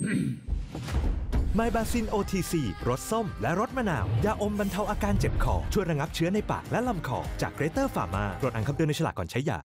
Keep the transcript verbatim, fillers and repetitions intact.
ไมบาซิน โอ ที ซี รสส้มและรสมะนาว ยาอมบรรเทาอาการเจ็บคอ ช่วยระงับเชื้อในปากและลำคอ จากเกรเตอร์ฟาร์มาโปรดอ่านคำเตือนในฉลากก่อนใช้ยา